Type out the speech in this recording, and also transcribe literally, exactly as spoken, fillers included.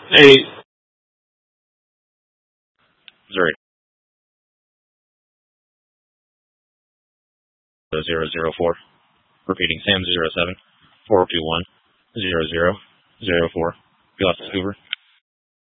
Hey, Missouri. Zero zero four. Repeating Sam zero seven four two one zero zero zero four. Glasses Hoover.